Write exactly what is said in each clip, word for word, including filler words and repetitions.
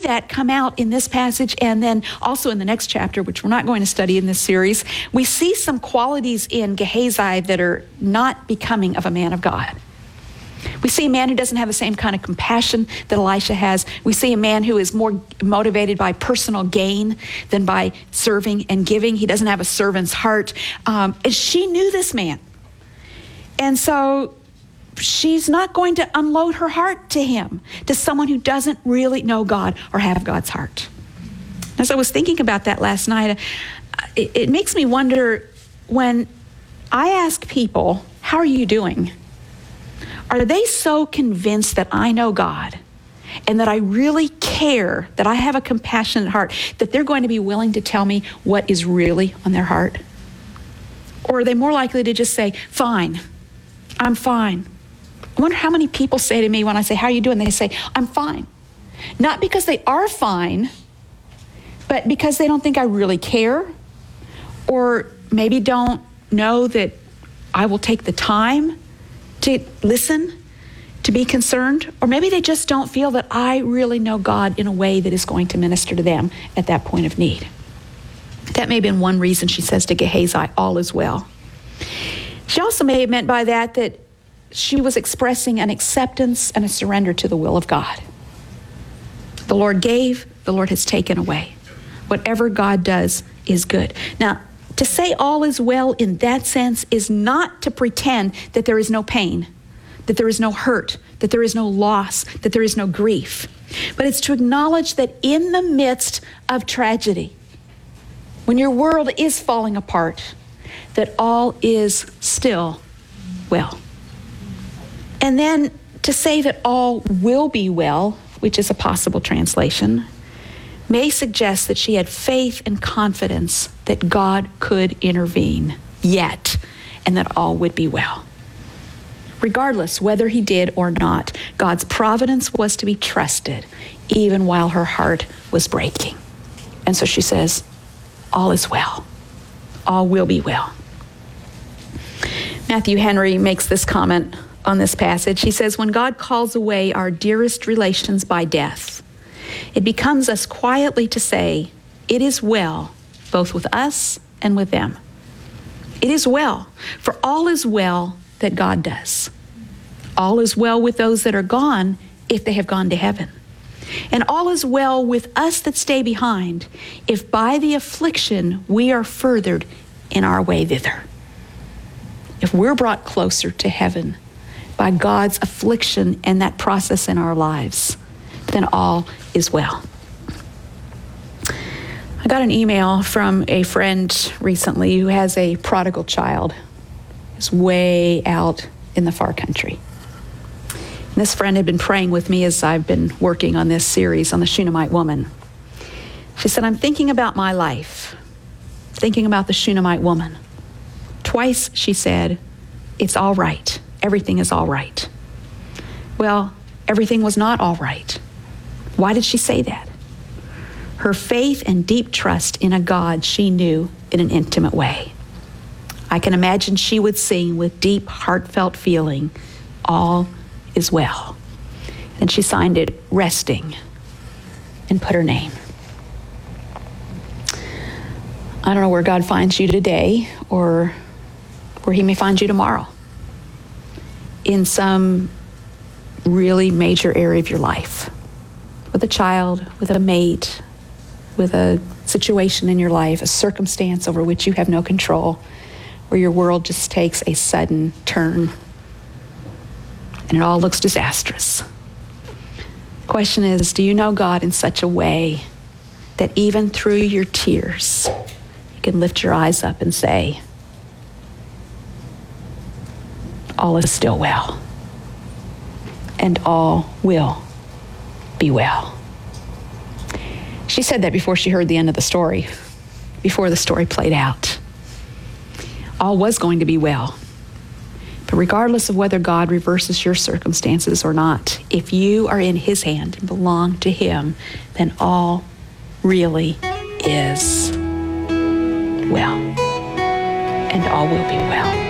that come out in this passage, and then also in the next chapter, which we're not going to study in this series. We see some qualities in Gehazi that are not becoming of a man of God. We see a man who doesn't have the same kind of compassion that Elisha has. We see a man who is more motivated by personal gain than by serving and giving. He doesn't have a servant's heart. Um, and she knew this man. And so she's not going to unload her heart to him, to someone who doesn't really know God or have God's heart. As I was thinking about that last night, it, it makes me wonder, when I ask people, how are you doing? Are they so convinced that I know God and that I really care, that I have a compassionate heart, that they're going to be willing to tell me what is really on their heart? Or are they more likely to just say, fine, I'm fine? I wonder how many people say to me when I say, how are you doing? They say, I'm fine. Not because they are fine, but because they don't think I really care, or maybe don't know that I will take the time to listen, to be concerned, or maybe they just don't feel that I really know God in a way that is going to minister to them at that point of need. That may have been one reason she says to Gehazi, all is well. She also may have meant by that that she was expressing an acceptance and a surrender to the will of God. The Lord gave, the Lord has taken away. Whatever God does is good. Now, to say all is well in that sense is not to pretend that there is no pain, that there is no hurt, that there is no loss, that there is no grief. But it's to acknowledge that in the midst of tragedy, when your world is falling apart, that all is still well. And then to say that all will be well, which is a possible translation, may suggest that she had faith and confidence that God could intervene yet, and that all would be well. Regardless whether he did or not, God's providence was to be trusted, even while her heart was breaking. And so she says, all is well. All will be well. Matthew Henry makes this comment on this passage. He says, when God calls away our dearest relations by death, it becomes us quietly to say, it is well, both with us and with them. It is well, for all is well that God does. All is well with those that are gone, if they have gone to heaven. And all is well with us that stay behind, if by the affliction we are furthered in our way thither. If we're brought closer to heaven by God's affliction and that process in our lives, then all is well. I got an email from a friend recently who has a prodigal child. It's way out in the far country. And this friend had been praying with me as I've been working on this series on the Shunammite woman. She said, I'm thinking about my life, thinking about the Shunammite woman. Twice she said, it's all right. Everything is all right. Well, everything was not all right. Why did she say that? Her faith and deep trust in a God she knew in an intimate way. I can imagine she would sing with deep, heartfelt feeling, all is well. And she signed it, resting, and put her name. I don't know where God finds you today, or where he may find you tomorrow, in some really major area of your life, with a child, with a mate, with a situation in your life, a circumstance over which you have no control, where your world just takes a sudden turn and it all looks disastrous. The question is, do you know God in such a way that even through your tears, you can lift your eyes up and say, all is still well, and all will be well. She said that before she heard the end of the story, before the story played out. All was going to be well. But regardless of whether God reverses your circumstances or not, if you are in his hand and belong to him, then all really is well, and all will be well.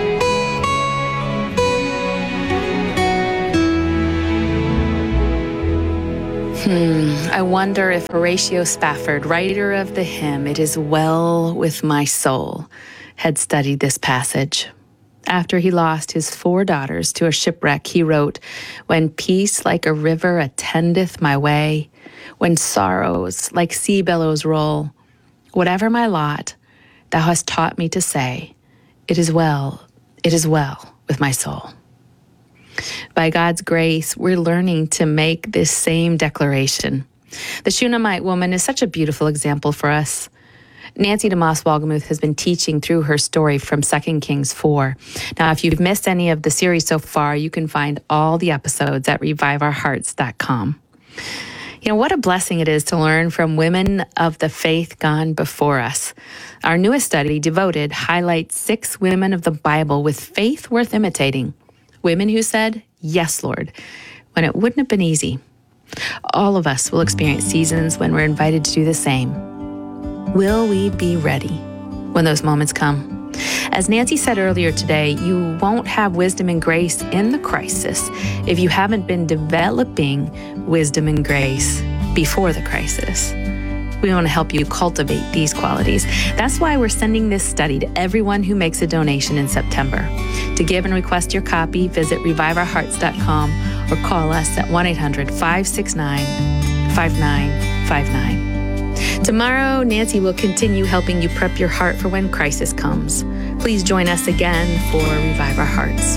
Hmm, I wonder if Horatio Spafford, writer of the hymn, "It is Well with My Soul," had studied this passage. After he lost his four daughters to a shipwreck, he wrote, "When peace like a river attendeth my way, when sorrows like sea billows roll, whatever my lot, thou hast taught me to say, it is well, it is well with my soul." By God's grace, we're learning to make this same declaration. The Shunammite woman is such a beautiful example for us. Nancy DeMoss Wolgemuth has been teaching through her story from Second Kings four. Now, if you've missed any of the series so far, you can find all the episodes at revive our hearts dot com. You know, what a blessing it is to learn from women of the faith gone before us. Our newest study, Devoted, highlights six women of the Bible with faith worth imitating. Women who said, "Yes, Lord," when it wouldn't have been easy. All of us will experience seasons when we're invited to do the same. Will we be ready when those moments come? As Nancy said earlier today, you won't have wisdom and grace in the crisis if you haven't been developing wisdom and grace before the crisis. We want to help you cultivate these qualities. That's why we're sending this study to everyone who makes a donation in September. To give and request your copy, visit revive our hearts dot com or call us at one eight hundred, five six nine, five nine five nine. Tomorrow, Nancy will continue helping you prep your heart for when crisis comes. Please join us again for Revive Our Hearts.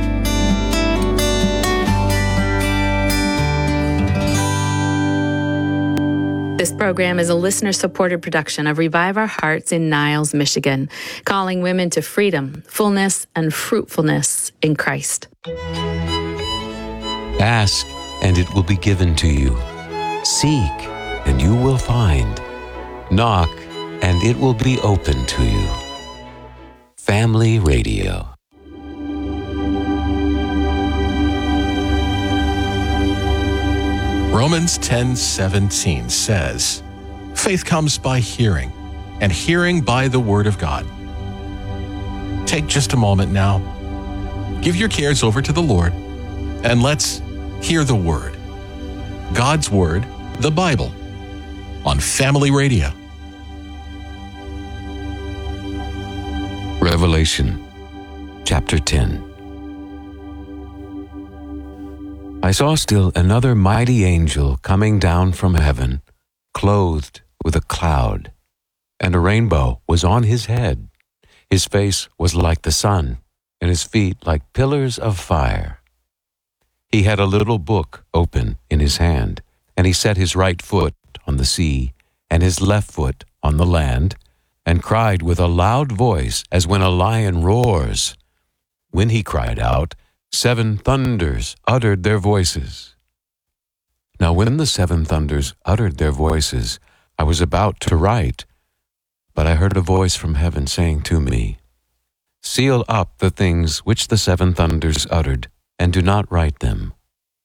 This program is a listener-supported production of Revive Our Hearts in Niles, Michigan, calling women to freedom, fullness, and fruitfulness in Christ. Ask, and it will be given to you. Seek, and you will find. Knock, and it will be open to you. Family Radio. Romans ten seventeen says, "Faith comes by hearing, and hearing by the Word of God." Take just a moment now. Give your cares over to the Lord, and let's hear the Word. God's Word, the Bible, on Family Radio. Revelation, chapter ten. I saw still another mighty angel coming down from heaven, clothed with a cloud, and a rainbow was on his head. His face was like the sun, and his feet like pillars of fire. He had a little book open in his hand, and he set his right foot on the sea, and his left foot on the land, and cried with a loud voice as when a lion roars. When he cried out, seven thunders uttered their voices. Now when the seven thunders uttered their voices, I was about to write, but I heard a voice from heaven saying to me, "Seal up the things which the seven thunders uttered, and do not write them."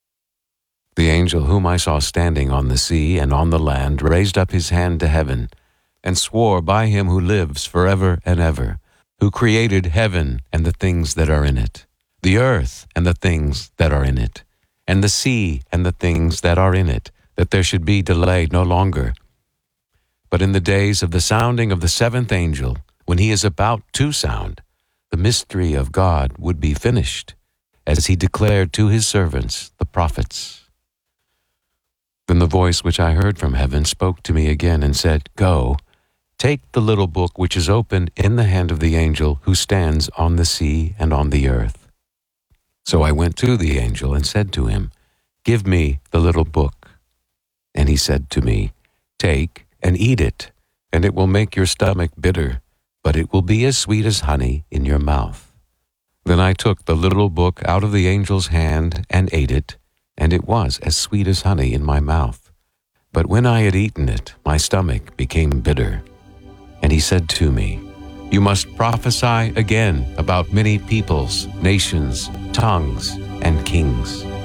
The angel whom I saw standing on the sea and on the land raised up his hand to heaven, and swore by him who lives forever and ever, who created heaven and the things that are in it, the earth and the things that are in it, and the sea and the things that are in it, that there should be delay no longer. But in the days of the sounding of the seventh angel, when he is about to sound, the mystery of God would be finished, as he declared to his servants, the prophets. Then the voice which I heard from heaven spoke to me again and said, "Go, take the little book which is open in the hand of the angel who stands on the sea and on the earth." So I went to the angel and said to him, "Give me the little book." And he said to me, "Take and eat it, and it will make your stomach bitter, but it will be as sweet as honey in your mouth." Then I took the little book out of the angel's hand and ate it, and it was as sweet as honey in my mouth. But when I had eaten it, my stomach became bitter. And he said to me, "You must prophesy again about many peoples, nations, tongues, and kings."